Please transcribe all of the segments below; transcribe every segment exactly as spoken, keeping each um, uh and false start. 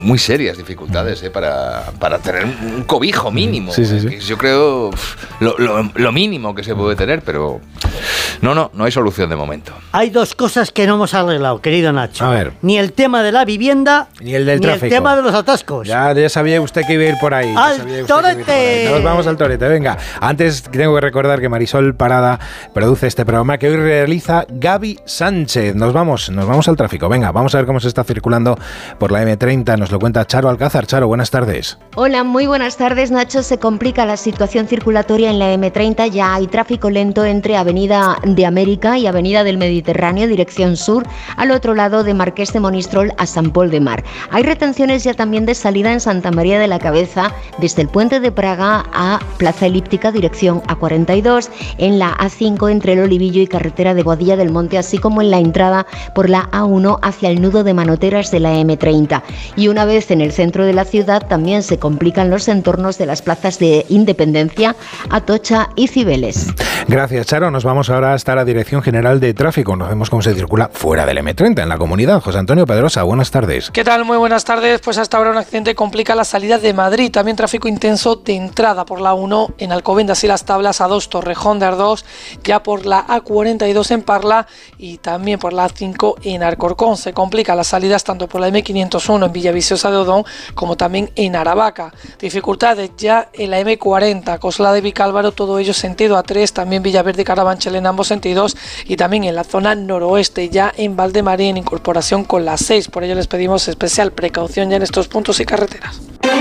muy serias dificultades ¿eh? para, para tener un cobijo mínimo. Sí, sí, sí. Yo creo lo, lo, lo mínimo que se puede tener, pero no, no, no hay solución de momento. Hay dos cosas que no hemos arreglado, querido Nacho. A ver. Ni el tema de la vivienda, ni el del ni tráfico. el tema de los atascos. Ya, ya sabía usted que iba a ir por ahí. ¡Al torete! Nos vamos al torete, venga. Antes tengo que recordar que Marisol Parada produce este programa que hoy realiza Gaby Sánchez. Nos vamos, nos vamos al tráfico. Venga, vamos a ver cómo se está circulando por la eme treinta. Nos lo cuenta Charo Alcázar. Charo, buenas tardes. Hola, muy buenas tardes, Nacho. Se complica la situación circulatoria en la eme treinta. Ya hay tráfico lento entre Avenida de América y Avenida del Mediterráneo, dirección sur, al otro lado de Marqués de Monistrol a San Pol de Mar. Hay retenciones ya también de salida en Santa María de la Cabeza, desde el Puente de Praga a Plaza Elíptica, dirección a cuarenta y dos, en la a cinco entre el Olivillo y carretera de Boadilla del Monte, así como en la entrada por la a uno hacia el nudo de manoteras de la eme treinta. Y una vez en el centro de la ciudad también se complican los entornos de las plazas de Independencia, Atocha y Cibeles. Gracias, Charo. Nos vamos ahora hasta la Dirección General de Tráfico. Nos vemos cómo se circula fuera del eme treinta, en la comunidad. José Antonio Pedrosa, buenas tardes. ¿Qué tal? Muy buenas tardes. Pues hasta ahora un accidente complica la salida de Madrid. También tráfico intenso de entrada por la a uno en Alcobendas y Las Tablas, a dos Torrejón de Ardós, ya por la a cuarenta y dos en Parla y también por la a cinco en Alcorcón. Se complica las salidas tanto por la eme quinientos uno en Villaviciosa de Odón como también en Aravaca. Dificultades ya en la eme cuarenta, Coslada de Vicálvaro, todo ello sentido a tres, también Villaverde y Carabanchel en ambos sentidos, y también en la zona noroeste, ya en Valdemarín en incorporación con la seis. Por ello les pedimos especial precaución ya en estos puntos y carreteras.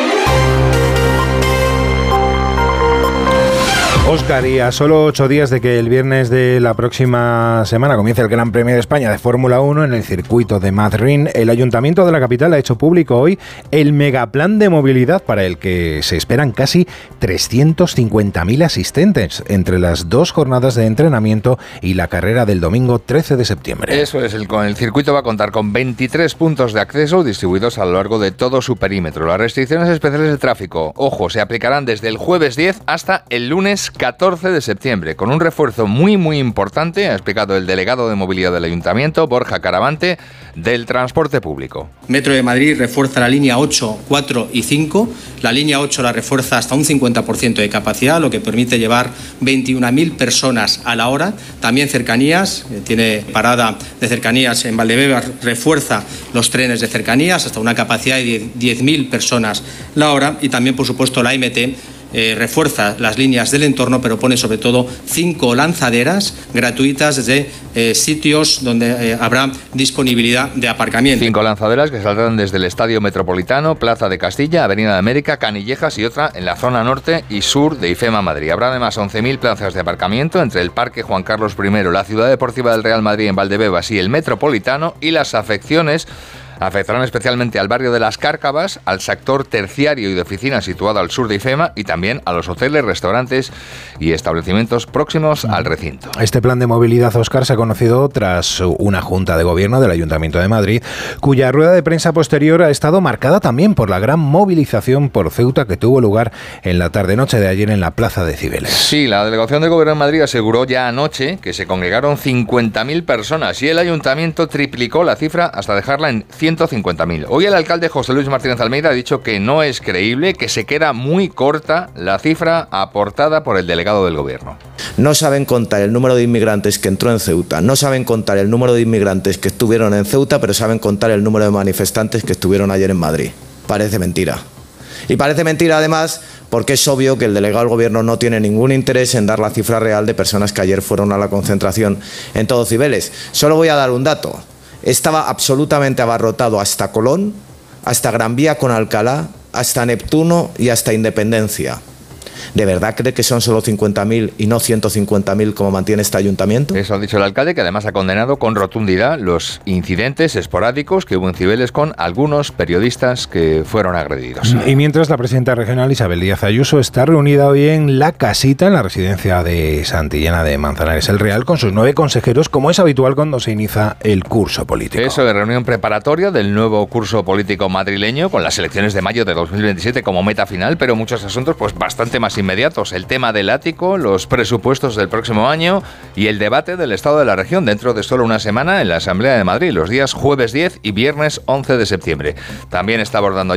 Óscar, y a solo ocho días de que el viernes de la próxima semana comience el Gran Premio de España de Fórmula uno en el circuito de Madrid, el Ayuntamiento de la capital ha hecho público hoy el megaplan de movilidad para el que se esperan casi trescientos cincuenta mil asistentes entre las dos jornadas de entrenamiento y la carrera del domingo trece de septiembre. Eso es, el, con el circuito va a contar con veintitrés puntos de acceso distribuidos a lo largo de todo su perímetro. Las restricciones especiales de tráfico, ojo, se aplicarán desde el jueves diez hasta el lunes catorce de septiembre, con un refuerzo muy muy importante, ha explicado el delegado de movilidad del Ayuntamiento, Borja Caravante, del transporte público. Metro de Madrid refuerza la línea ocho, cuatro y cinco. La línea ocho la refuerza hasta un cincuenta por ciento de capacidad, lo que permite llevar veintiuna mil personas a la hora. También cercanías, tiene parada de cercanías en Valdebebas, refuerza los trenes de cercanías hasta una capacidad de diez mil personas la hora. Y también, por supuesto, la eme te Eh, refuerza las líneas del entorno, pero pone sobre todo cinco lanzaderas gratuitas desde eh, sitios donde eh, habrá disponibilidad de aparcamiento. Cinco lanzaderas que saldrán desde el Estadio Metropolitano, Plaza de Castilla, Avenida de América, Canillejas y otra en la zona norte y sur de IFEMA Madrid. Habrá además once mil plazas de aparcamiento entre el Parque Juan Carlos primero, la Ciudad Deportiva del Real Madrid en Valdebebas y el Metropolitano, y las afecciones afectarán especialmente al barrio de Las Cárcavas, al sector terciario y de oficinas situado al sur de IFEMA y también a los hoteles, restaurantes y establecimientos próximos al recinto. Este plan de movilidad, Óscar, se ha conocido tras una junta de gobierno del Ayuntamiento de Madrid, cuya rueda de prensa posterior ha estado marcada también por la gran movilización por Ceuta que tuvo lugar en la tarde-noche de ayer en la Plaza de Cibeles. Sí, la delegación de gobierno de Madrid aseguró ya anoche que se congregaron cincuenta mil personas y el Ayuntamiento triplicó la cifra hasta dejarla en ciento cincuenta mil. Hoy el alcalde José Luis Martínez Almeida ha dicho que no es creíble, que se queda muy corta la cifra aportada por el delegado del gobierno. No saben contar el número de inmigrantes que entró en Ceuta, no saben contar el número de inmigrantes que estuvieron en Ceuta, pero saben contar el número de manifestantes que estuvieron ayer en Madrid. Parece mentira. Y parece mentira además porque es obvio que el delegado del gobierno no tiene ningún interés en dar la cifra real de personas que ayer fueron a la concentración en todo Cibeles. Solo voy a dar un dato. Estaba absolutamente abarrotado hasta Colón, hasta Gran Vía con Alcalá, hasta Neptuno y hasta Independencia. ¿De verdad cree que son solo cincuenta mil y no ciento cincuenta mil como mantiene este ayuntamiento? Eso ha dicho el alcalde, que además ha condenado con rotundidad los incidentes esporádicos que hubo en Cibeles con algunos periodistas que fueron agredidos. Y mientras, la presidenta regional Isabel Díaz Ayuso está reunida hoy en La Casita, en la residencia de Santillana de Manzanares el Real, con sus nueve consejeros, como es habitual cuando se inicia el curso político. Eso de reunión preparatoria del nuevo curso político madrileño, con las elecciones de mayo de dos mil veintisiete como meta final, pero muchos asuntos pues bastante más inmediatos. El tema del ático, los presupuestos del próximo año y el debate del estado de la región dentro de solo una semana en la Asamblea de Madrid, los días jueves diez y viernes once de septiembre. También está abordando